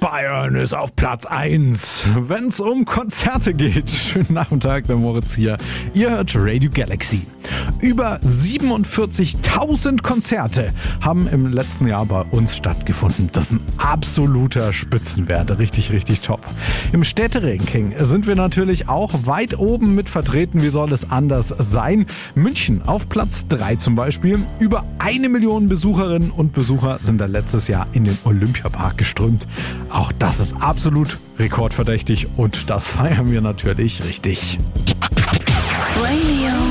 Bayern ist auf Platz 1, wenn es um Konzerte geht. Schönen Nachmittag, der Moritz hier. Ihr hört Radio Galaxy. Über 47.000 Konzerte haben im letzten Jahr bei uns stattgefunden. Das ist ein absoluter Spitzenwert. Richtig, richtig top. Im Städteranking sind wir natürlich auch weit oben mit vertreten. Wie soll es anders sein? München auf Platz 3 zum Beispiel. Über 1 Million Besucherinnen und Besucher sind da letztes Jahr in den Olympiapark geströmt. Auch das ist absolut rekordverdächtig und das feiern wir natürlich richtig. Radio